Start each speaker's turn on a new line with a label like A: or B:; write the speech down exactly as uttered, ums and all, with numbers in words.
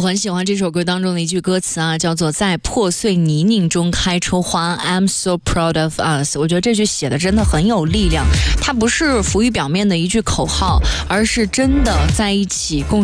A: 很喜欢这首歌当中的一句歌词啊，叫做在破碎泥泞中开出花 I'm so proud of us。 我觉得这句写的真的很有力量，它不是浮于表面的一句口号，而是真的在一起共